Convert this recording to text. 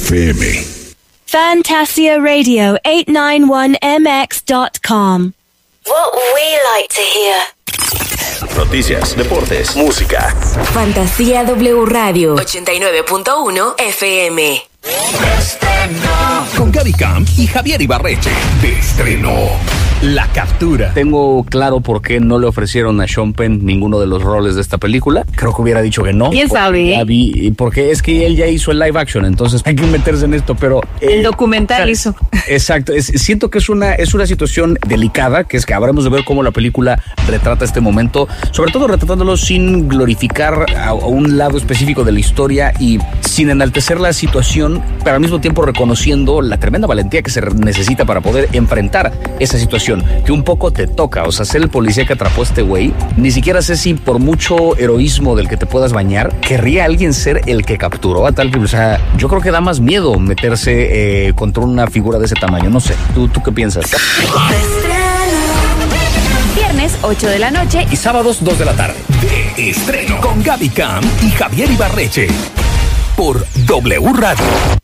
FM. FantasiaRadio891MX.com. What we like to hear. Noticias, deportes, música. Fantasía W Radio 89.1 FM. Con Gaby Camp y Javier Ibarreche. De estreno. La captura. Tengo claro por qué no le ofrecieron a Sean Penn ninguno de los roles de esta película. Creo que hubiera dicho que no. ¿Quién sabe? Porque es que él ya hizo el live action, entonces hay que meterse en esto, pero... el documental hizo. Exacto. Siento que es una situación delicada, que es que habremos de ver cómo la película retrata este momento, sobre todo retratándolo sin glorificar a un lado específico de la historia y sin enaltecer la situación, pero al mismo tiempo reconociendo la tremenda valentía que se necesita para poder enfrentar esa situación que un poco te toca. O sea, ser el policía que atrapó a este güey, ni siquiera sé si por mucho heroísmo del que te puedas bañar, querría alguien ser el que capturó a tal... O sea, yo creo que da más miedo meterse contra una figura de ese tamaño. No sé, ¿tú qué piensas? Viernes, 8 de la noche y sábados, 2 de la tarde. De estreno. Con Gaby Camp y Javier Ibarreche. Por W Radio.